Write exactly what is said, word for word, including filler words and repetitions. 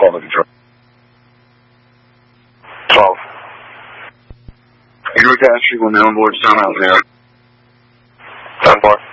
call the control. twelve. Eagle Cast, Eagle, now on board, sound out there. ten four.